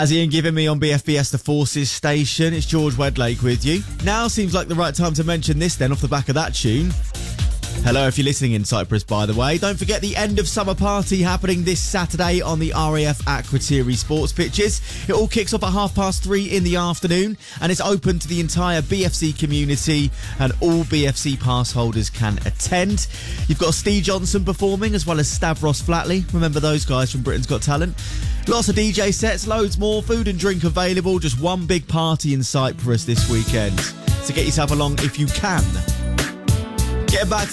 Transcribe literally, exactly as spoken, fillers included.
As Ian giving me on B F B S The Forces station, it's George Wedlake with you. Now seems like the right time to mention this then off the back of that tune. Hello if you're listening in Cyprus, by the way. Don't forget the end of summer party happening this Saturday on the R A F Aquatiri sports pitches. It all kicks off at half past three in the afternoon and it's open to the entire B F C community and all B F C pass holders can attend. You've got Steve Johnson performing as well as Stavros Flatley. Remember those guys from Britain's Got Talent? Lots of D J sets, loads more, food and drink available. Just one big party in Cyprus this weekend. So get yourself along if you can. Get back to